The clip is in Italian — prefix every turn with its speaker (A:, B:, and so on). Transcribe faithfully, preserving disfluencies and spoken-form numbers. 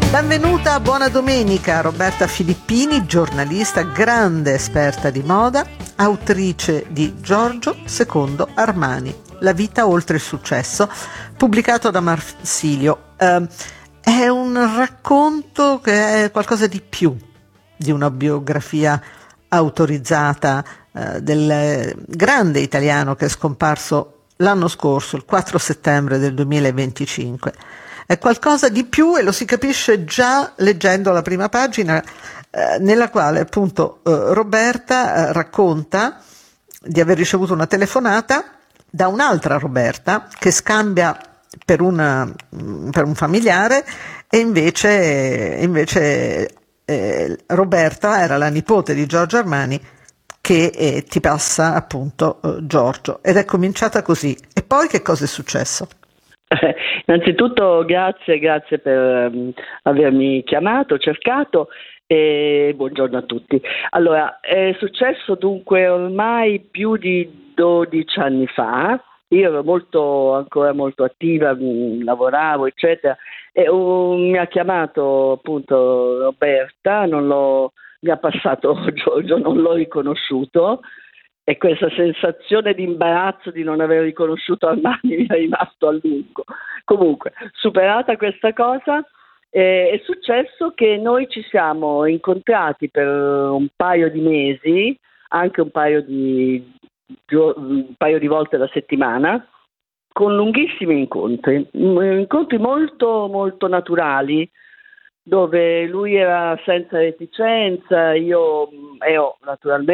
A: Benvenuta, buona domenica Roberta Filippini, giornalista, grande esperta di moda, autrice di Giorgio secondo Armani, La vita oltre il successo, pubblicato da Marsilio. Eh, è un racconto che è qualcosa di più di una biografia autorizzata eh, del grande italiano che è scomparso l'anno scorso, il quattro settembre del duemilaventicinque. È qualcosa di più e lo si capisce già leggendo la prima pagina, eh, nella quale appunto eh, Roberta eh, racconta di aver ricevuto una telefonata da un'altra Roberta che scambia per, una, per un familiare e invece, invece eh, Roberta era la nipote di Giorgio Armani che eh, ti passa appunto eh, Giorgio, ed è cominciata così. E poi che cosa è successo?
B: Eh, innanzitutto grazie, grazie per um, avermi chiamato, cercato e buongiorno a tutti. Allora, è successo dunque ormai più di dodici anni fa, io ero molto, ancora molto attiva, mh, lavoravo eccetera e uh, mi ha chiamato appunto Roberta, non l'ho, mi ha passato Giorgio, non l'ho riconosciuto. E questa sensazione di imbarazzo di non aver riconosciuto Armani mi è rimasto a lungo. Comunque, superata questa cosa, eh, è successo che noi ci siamo incontrati per un paio di mesi, anche un paio di, un paio di volte alla settimana, con lunghissimi incontri, incontri molto molto naturali, dove lui era senza reticenza, io ero naturalmente